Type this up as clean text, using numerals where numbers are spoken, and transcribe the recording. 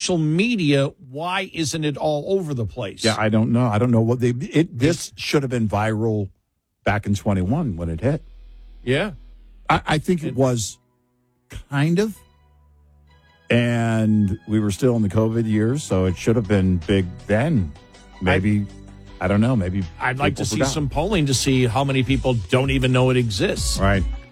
social media, why isn't it all over the place? Yeah, I don't know. I don't know what this should have been viral back in 21 when it hit. Yeah. I think it was kind of. And we were still in the COVID years, so it should have been big then. Maybe, I don't know, maybe I'd like to see forgot. some polling to see how many people don't even know it exists. Right.